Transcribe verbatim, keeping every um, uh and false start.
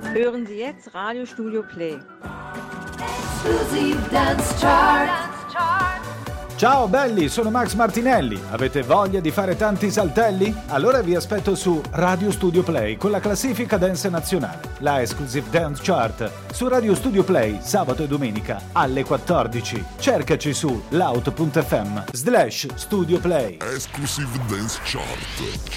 Hören Sie jetzt Radio Studio Play. Exclusive Dance Chart. Ciao belli, sono Max Martinelli. Avete voglia di fare tanti saltelli? Allora vi aspetto su Radio Studio Play con la classifica dance nazionale, la Exclusive Dance Chart, su Radio Studio Play sabato e domenica alle quattordici. Cercaci su loud punto effe emme slash Studio Play. Exclusive Dance Chart.